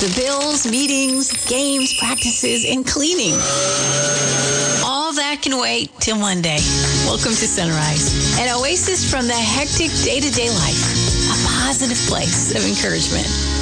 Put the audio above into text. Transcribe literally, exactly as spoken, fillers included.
The bills, meetings, games, practices, and cleaning. All that can wait till Monday. Welcome to Sunrise, an oasis from the hectic day-to-day life. A positive place of encouragement.